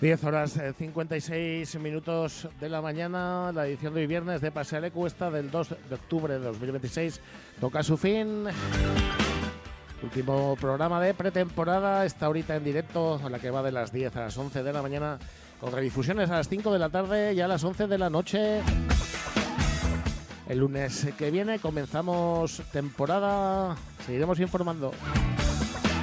10:56 de la mañana, la edición de hoy viernes de Paseale Cuesta del 2 de octubre de 2026 toca su fin. Último programa de pretemporada, esta horita en directo, a la que va de las 10 a las 11 de la mañana, con redifusiones a las 5 de la tarde y a las 11 de la noche. El lunes que viene comenzamos temporada, seguiremos informando.